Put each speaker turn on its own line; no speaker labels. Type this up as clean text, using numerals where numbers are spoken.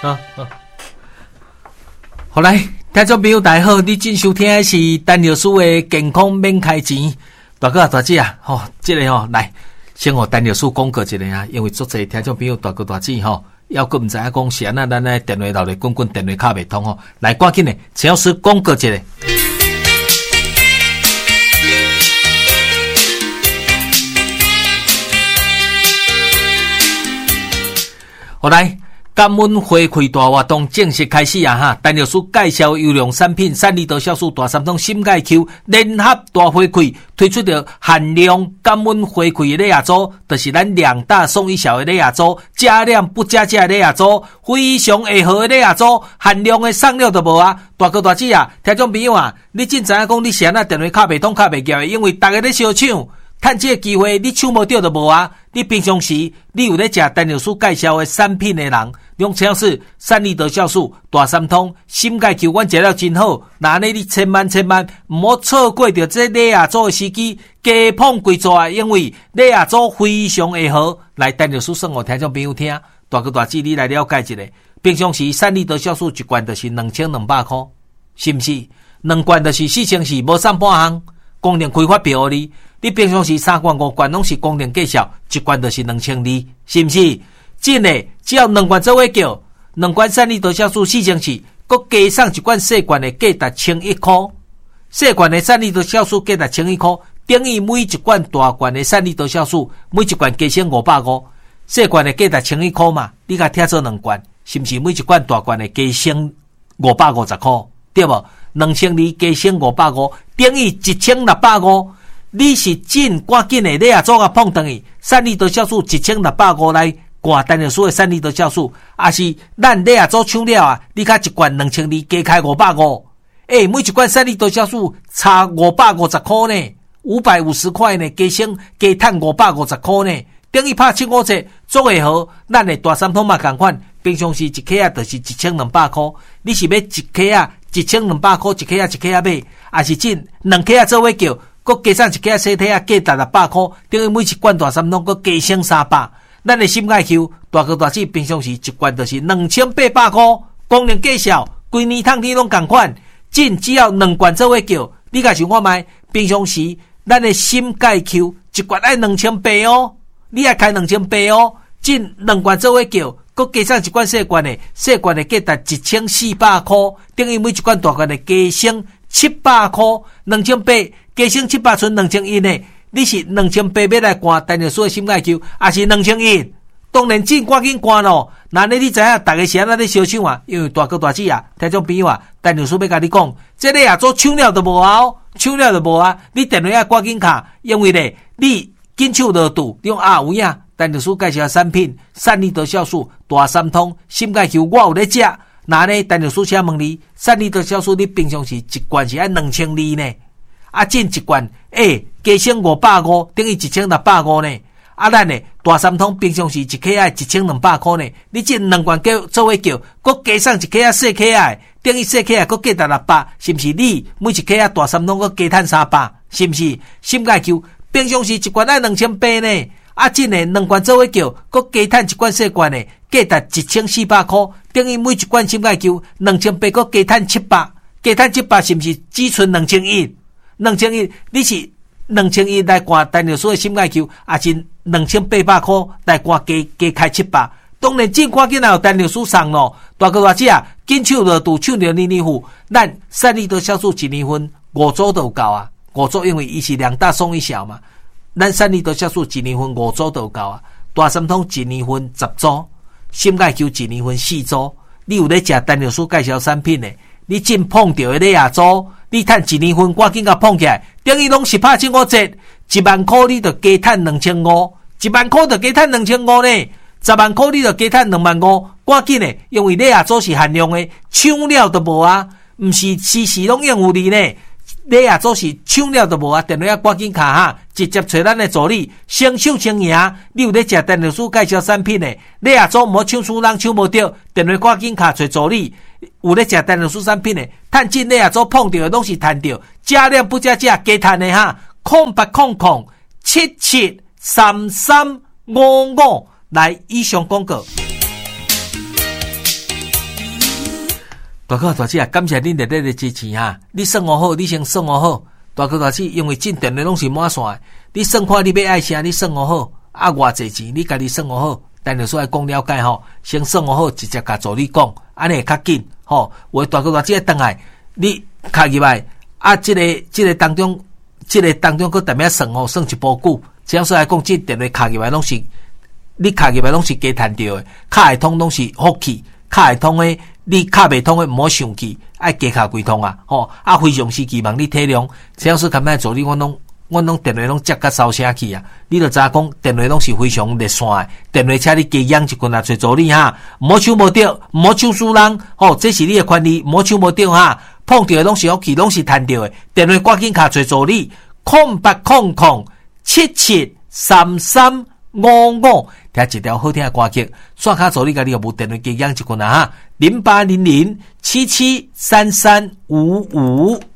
好来，听众朋友大家好，你正收听的是陈老师的健康免开钱。大哥大姐啊，这个来，先和陈老师讲过一个啊，因为足侪听众朋友大哥大姐要个唔知影讲是安那咱的电话闹咧滚滚，电话卡袂通来赶紧的，陈老师讲过一个。好来，感恩回馈大活动正式开始啊！哈，陈老师介绍优良产品，3厘多酵素大三通心钙 Q 联合大回馈，推出的限量感恩回馈的礼亚组，就是咱2大送1小的礼亚组，加量不加价的礼亚组，非常会好的礼亚组，限量的送料都无啊！大哥大姐啊，听众朋友啊，你真知影讲你是安那电话卡袂通卡袂夹的，因为大家咧相抢。趁这个机会，你抢无到就无啊！你平常时你有咧食陈老师介绍的产品的人，用超市3厘多酵素大三通心钙 Q， 阮食了真好。那呢，你千万唔好错过掉这礼亚组的时机，加捧贵座啊！因为礼亚组非常会好。来，陈老师算我听众朋友听，大哥大姐你来了解一下。平常时3厘多酵素一罐就是2200块，是不是？2罐就是4000，无送半项。公定开发票你。你平常时3罐5罐拢是公定计销，一罐就是2200，是不是？真的，只要2罐做伙叫，2罐3厘多酵素4000，佮加送一罐细罐的价值1100块，细罐的3厘多酵素价值1100块，等于每一罐大罐的3厘多酵素，每一罐加升550，细罐的价值1100块嘛，你甲贴做2罐，是不是？每一罐大罐的加升550块，对不？2200加升550，等于1650。你是真赶紧的，你也做个碰等于3厘多酵素1650来挂陈老师的3厘多酵素，也是咱你也做抢了啊！你看一罐2200加开550，每一罐3厘多酵素差550块呢，550块呢，加升加赚550块呢，等于拍757做会好，咱的大三通嘛同款，平常时一克啊就是1200块，你是要一克啊1200块一克啊一克啊买，还是真2克啊做伙叫？佮加上一克细体啊，价值600块，等于每一罐大三通佮加升300。咱的心钙 Q 大哥大姐平常时一罐就是2800块，公定计销，规年通天拢同款。真只要2罐做伙叫，你甲想看卖？平常时咱的心钙 Q 一罐爱2800哦，你爱开2800哦。真2罐做伙叫，佮加上一罐细罐的价值1400块，等于每一罐大罐的加升700块，2800。加升700存2100呢？你是2800要来灌陈老师的心钙 Q， 还是2100？当然真赶紧灌咯。那你知影大家是安那咧烧抢啊？因为大哥大姐啊，听众朋友啊，陈老师要甲你讲，这个啊做抢了都无啊，抢了都无啊！你电话要赶紧卡，因为咧你紧抢得到，用有影。陈老师介绍产品3厘多酵素大三通心钙 Q， 我有咧食。那呢，陈老师请问你，3厘多酵素你平常时一罐是爱2200呢？进一罐，加升550，等于1650呢。咱呢大三通平常时一克啊1200块呢。你进2罐叫做伙叫，佮加上一克啊细克啊，等于细克啊，佮价值600，是不是？你每一克啊大三通佮加赚300，是不是？心钙 Q 平常时一罐爱2800呢。进呢2罐做伙叫，佮加赚一罐细罐呢，价值1400块，等于每一罐心钙 Q 2800，佮加赚700，加赚700是不是只存2100？2100，你是2100来灌陈老师的心钙 Q， 还是2800块来灌加开700？当然真赶紧来有陈老师送咯，大哥大姐啊，紧抢得到，抢着年户，咱3厘多酵素1年份5组都有够啊，5组因为伊是2大送1小嘛，咱3厘多酵素1年份5组都有够啊，大三通1年份10组，心钙 Q 1年份4组，你有咧食陈老师介绍产品的，你真碰到的咧亚组。你赚1年份，赶紧甲碰起来，等于拢是拍750折，1万块你就加赚2500，1万块就加赚2500呢，10万块你就加赚25000，赶紧的，因为你也做是限量的，抢了都无啊，唔是时时拢应付你呢，你也做是抢了都无啊，电话赶紧卡哈，直接找咱的助理，先抢先赢，你有咧食陈老师介绍产品的，你也做唔好抢输人抢无到，电话赶紧卡找助理。有咧食陈老师产品的，趁钱你也做碰到的拢是赚到，加量不加价加赚的哈，0800773355来以上广告。 大哥大姐啊，感谢恁热烈的支持哈！你算我好，你先算我好。大哥大姐，因为进电话拢是满线的，你算看你要爱啥，你算我好。啊，偌济钱你家己算我好。但是说爱讲了解吼，先算我好，直接甲助理讲，安尼会较紧吼。为大哥大姐等来，你卡入来啊，这个当中佫特别算吼，算一步久。只要说来讲，这电话卡入来拢是，你卡入来拢是加赚着的，卡会通拢是福气，卡会通的。你卡袂通的，唔好生气，爱加卡几通啊！吼，啊，非常时期望你体谅。只要是看卖助理，阮拢电话拢接甲烧声去啊！你著知影讲电话拢是非常热线的，电话请你加养一群啊，找助理哈，唔好抢无着，唔好抢输人，吼，这是你的权利，唔好抢无着哈，碰着的拢是福气，拢是赚着的。电话赶紧卡找助理，0800773355，听一条好听的歌曲，刷卡助理甲你有无电话加养一群啊哈。0800773355